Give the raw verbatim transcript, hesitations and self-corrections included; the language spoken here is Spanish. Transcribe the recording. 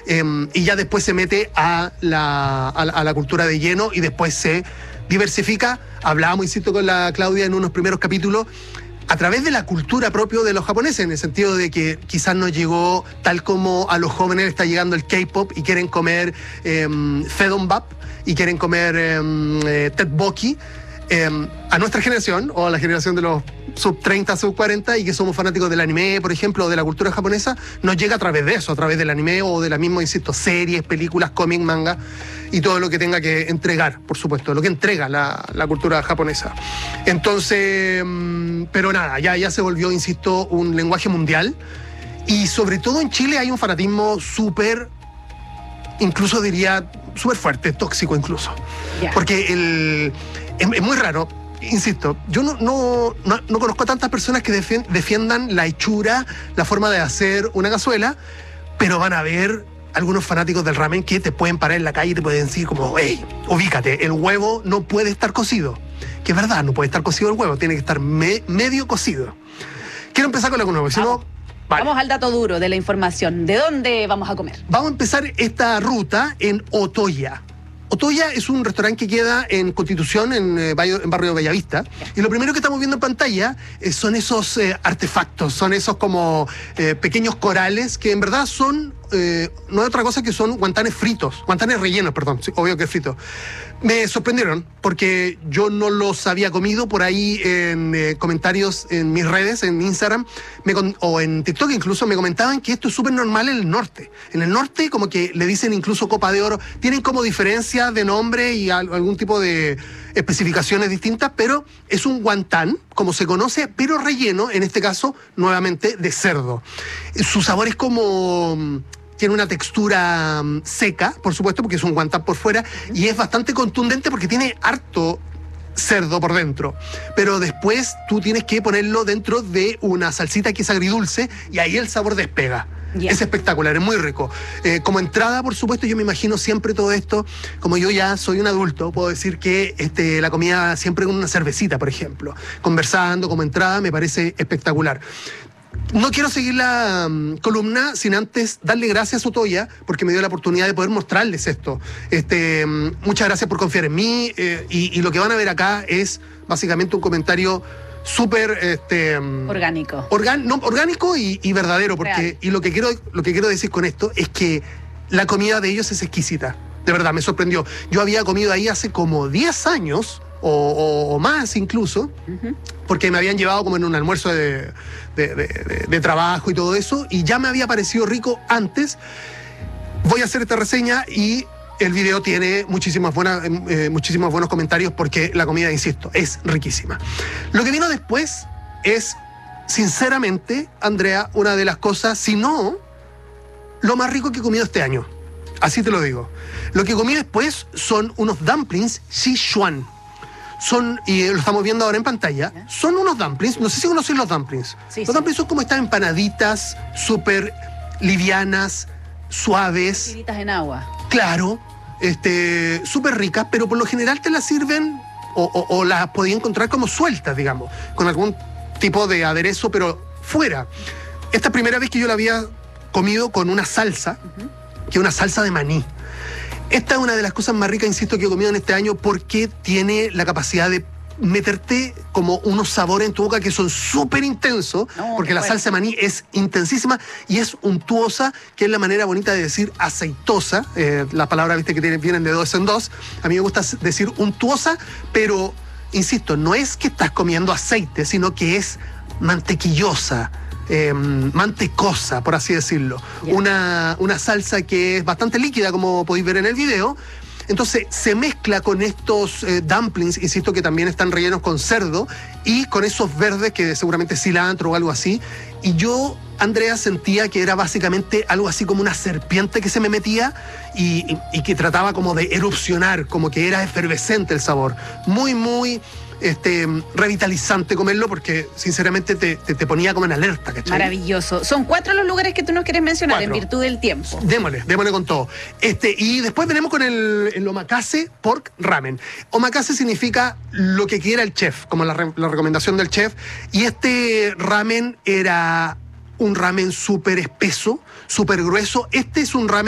eh, y ya después se mete a la, a, la, a la cultura de lleno y después se diversifica. Hablábamos, insisto, con la Claudia en unos primeros capítulos, a través de la cultura propia de los japoneses, en el sentido de que quizás no llegó tal como a los jóvenes está llegando el K-pop y quieren comer eh, Fedombap y quieren comer eh, eh, tteokbokki. Eh, a nuestra generación, o a la generación de los sub treinta, sub cuarenta, y que somos fanáticos del anime, por ejemplo, o de la cultura japonesa, nos llega a través de eso, a través del anime o de la misma, insisto, series, películas, cómics, manga, y todo lo que tenga que entregar, por supuesto, lo que entrega la, la cultura japonesa. Entonces, pero nada, ya, ya se volvió, insisto, un lenguaje mundial, y sobre todo en Chile hay un fanatismo súper, incluso diría, súper fuerte, tóxico incluso. Yeah. Porque el... Es, es muy raro, insisto, yo no, no, no, no conozco a tantas personas que defiendan la hechura, la forma de hacer una cazuela, pero van a ver algunos fanáticos del ramen que te pueden parar en la calle y te pueden decir como, hey, ubícate, el huevo no puede estar cocido. Que es verdad, no puede estar cocido el huevo, tiene que estar me, medio cocido. Quiero empezar con algo nuevo, si no... Vale. Vamos al dato duro de la información. ¿De dónde vamos a comer? Vamos a empezar esta ruta en Otoya. Otoya es un restaurante que queda en Constitución, en, eh, en barrio Bellavista. Y lo primero que estamos viendo en pantalla eh, son esos eh, artefactos, son esos como eh, pequeños corales que en verdad son, eh, no es otra cosa que son guantanes fritos, guantanes rellenos, perdón, sí, obvio que es frito. Me sorprendieron porque yo no los había comido. Por ahí en eh, comentarios en mis redes, en Instagram me con, o en TikTok incluso, me comentaban que esto es súper normal en el norte. En el norte como que le dicen incluso copa de oro. Tienen como diferencia de nombre y al, algún tipo de especificaciones distintas, pero es un guantán, como se conoce, pero relleno, en este caso, nuevamente, de cerdo. Su sabor es como... Tiene una textura um, seca, por supuesto, porque es un guantán por fuera, y es bastante contundente porque tiene harto cerdo por dentro. Pero después tú tienes que ponerlo dentro de una salsita que es agridulce y ahí el sabor despega. Yeah. Es espectacular, es muy rico. Eh, como entrada, por supuesto, yo me imagino siempre todo esto, como yo ya soy un adulto, puedo decir que este, la comida siempre con una cervecita, por ejemplo. Conversando, como entrada, me parece espectacular. No quiero seguir la um, columna sin antes darle gracias a Otoya porque me dio la oportunidad de poder mostrarles esto. Este, um, muchas gracias por confiar en mí eh, y, y lo que van a ver acá es básicamente un comentario súper... Este, um, orgánico. Organ, no, orgánico y, y verdadero. Porque, Real. Y lo que, quiero, lo que quiero decir con esto es que la comida de ellos es exquisita. De verdad, me sorprendió. Yo había comido ahí hace como diez años... O, o, o más incluso, uh-huh. porque me habían llevado como en un almuerzo de, de, de, de, de trabajo y todo eso, y ya me había parecido rico antes. Voy a hacer esta reseña y el video tiene muchísimas buenas, eh, muchísimos buenos comentarios porque la comida, insisto, es riquísima. Lo que vino después es, sinceramente, Andrea, una de las cosas, si no, lo más rico que he comido este año. Así te lo digo. Lo que comí después son unos dumplings Sichuan. Son, y lo estamos viendo ahora en pantalla, son unos dumplings, no sé si conocen los dumplings. Sí, los sí. dumplings son como estas empanaditas súper livianas, suaves. Tiritas en agua. Claro, este, súper ricas, pero por lo general te las sirven o, o, o las podías encontrar como sueltas, digamos, con algún tipo de aderezo, pero fuera. Esta es la primera vez que yo la había comido con una salsa, uh-huh. que es una salsa de maní. Esta es una de las cosas más ricas, insisto, que he comido en este año porque tiene la capacidad de meterte como unos sabores en tu boca que son súper intensos, no, porque la bueno. salsa de maní es intensísima y es untuosa, que es la manera bonita de decir aceitosa. Eh, las palabras, viste, que tienen, vienen de dos en dos. A mí me gusta decir untuosa, pero, insisto, no es que estás comiendo aceite, sino que es mantequillosa. Eh, mantecosa, por así decirlo. Yeah. Una, una salsa que es bastante líquida, como podéis ver en el video. Entonces se mezcla con estos eh, dumplings, insisto, que también están rellenos con cerdo, y con esos verdes que seguramente es cilantro o algo así. Y yo, Andrea, sentía que era básicamente algo así como una serpiente que se me metía y, y, y que trataba como de erupcionar, como que era efervescente el sabor. Muy, muy... Este, revitalizante comerlo porque sinceramente te, te, te ponía como en alerta, ¿cachai? Maravilloso. Son cuatro los lugares que tú nos quieres mencionar cuatro. En virtud del tiempo. Démosle, démosle con todo. Este, y después venimos con el, el omakase pork ramen. Omakase significa lo que quiera el chef, como la, re, la recomendación del chef. Y este ramen era un ramen súper espeso, súper grueso. Este es un ramen